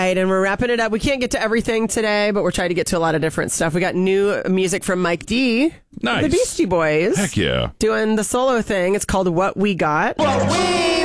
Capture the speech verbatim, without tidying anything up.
right, and we're wrapping it up. We can't get to everything today, but we're trying to get to a lot of different stuff. We got new music from Mike D. Nice. The Beastie Boys. Heck yeah. Doing the solo thing. It's called What We Got. What we